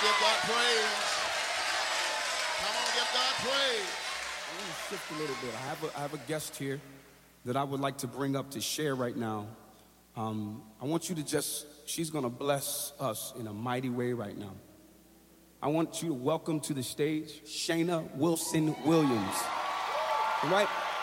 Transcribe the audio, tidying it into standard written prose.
give God praise. Come on, give God praise. I want to shift a little bit. I have a guest here that I would like to bring up to share right now. I want you to she's going to bless us in a mighty way right now. I want you to welcome to the stage Shayna Wilson Williams. All right?